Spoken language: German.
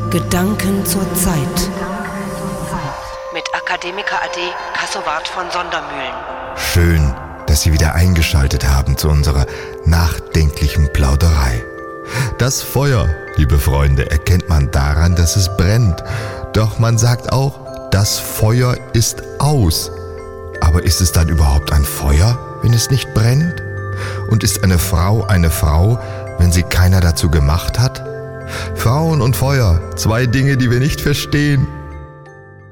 Gedanken zur Zeit. Mit Akademiker AD Kassowart von Sondermühlen. Schön, dass Sie wieder eingeschaltet haben zu unserer nachdenklichen Plauderei. Das Feuer, liebe Freunde, erkennt man daran, dass es brennt. Doch man sagt auch, das Feuer ist aus. Aber ist es dann überhaupt ein Feuer, wenn es nicht brennt? Und ist eine Frau, wenn sie keiner dazu gemacht hat? Frauen und Feuer, zwei Dinge, die wir nicht verstehen.